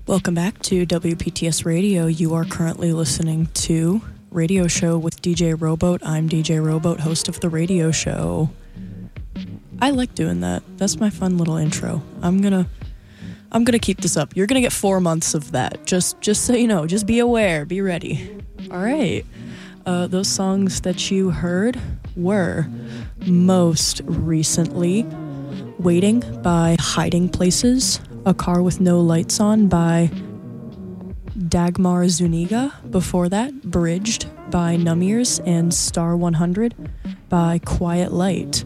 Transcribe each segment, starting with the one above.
Welcome back to WPTS Radio. You are currently listening to Radio Show with DJ Rowboat. I'm DJ Rowboat, host of the radio show. I like doing that. That's my fun little intro. I'm gonna keep this up. You're gonna get 4 months of that. Just so you know, just be aware, be ready. All right. Those songs that you heard were most recently Waiting by Hiding Places, A Car with No Lights On by Dagmar Zuniga. Before that, Bridged by Numb Ears and Star 100 by Quiet Light.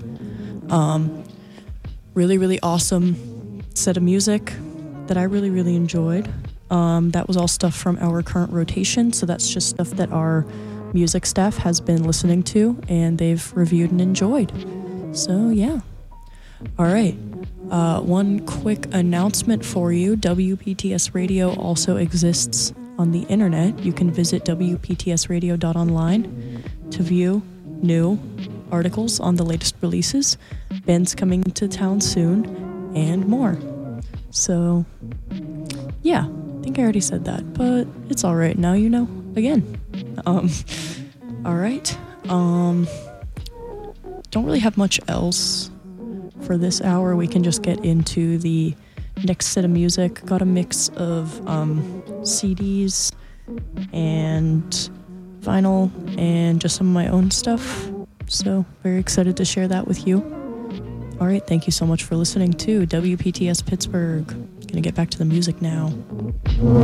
Really, really awesome set of music that I really, really enjoyed. That was all stuff from our current rotation, so that's just stuff that our music staff has been listening to and they've reviewed and enjoyed. So, yeah. All right. One quick announcement for you. WPTS Radio also exists on the internet. You can visit wptsradio.online to view new articles on the latest releases, bands coming to town soon, and more. So, yeah, I think I already said that, but it's all right. Now you know again. All right. Don't really have much else for this hour. We can just get into the next set of music. Got a mix of CDs and vinyl and just some of my own stuff. So very excited to share that with you. All right, thank you so much for listening to WPTS Pittsburgh. Gonna get back to the music now.